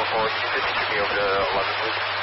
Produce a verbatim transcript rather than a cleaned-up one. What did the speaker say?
four, keep it to me over to eleven, please.